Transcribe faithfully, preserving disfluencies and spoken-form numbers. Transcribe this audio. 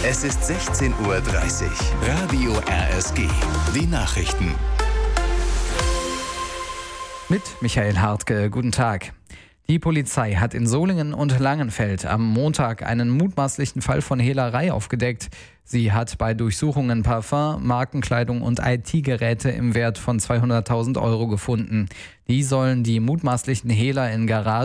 Es ist sechzehn Uhr dreißig. Radio R S G. Die Nachrichten. Mit Michael Hartke, guten Tag. Die Polizei hat in Solingen und Langenfeld am Montag einen mutmaßlichen Fall von Hehlerei aufgedeckt. Sie hat bei Durchsuchungen Parfum, Markenkleidung und I T-Geräte im Wert von zweihunderttausend Euro gefunden. Die sollen die mutmaßlichen Hehler in Garagen